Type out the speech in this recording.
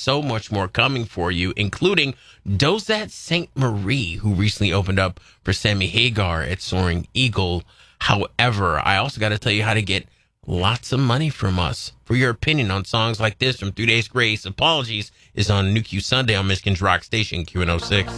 so much more coming for you, including Dosette St. Marie, who recently opened up for Sammy Hagar at Soaring Eagle. However, I also got to tell you how to get lots of money from us. For your opinion on songs like this from 3 Days Grace, Apologies is on New Q Sunday on Michigan's Rock Station, Q106.